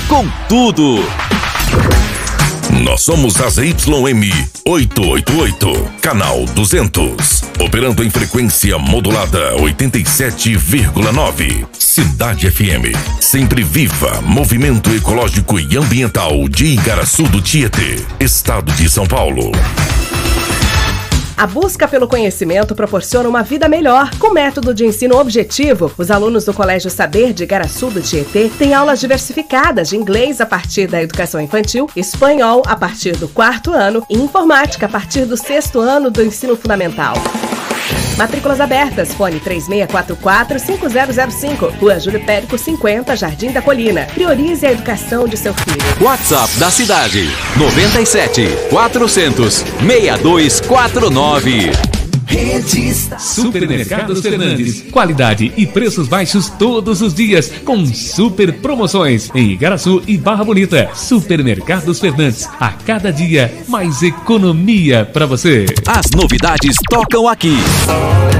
com tudo. Nós somos a ZYM 888, canal 200, operando em frequência modulada 87,9. Cidade FM, sempre viva, movimento ecológico e ambiental de Igaraçu do Tietê, estado de São Paulo. A busca pelo conhecimento proporciona uma vida melhor. Com método de ensino objetivo, os alunos do Colégio Saber de Igaraçu do Tietê têm aulas diversificadas de inglês a partir da educação infantil, espanhol a partir do 4º ano e informática a partir do 6º ano do ensino fundamental. Matrículas abertas, fone 3644-5005, Rua Júlio Périco 50, Jardim da Colina. Priorize a educação de seu filho. WhatsApp da cidade, 97 400 6249. Supermercados Fernandes, qualidade e preços baixos todos os dias, com super promoções em Igaraçu e Barra Bonita. Supermercados Fernandes, a cada dia mais economia para você. As novidades tocam aqui.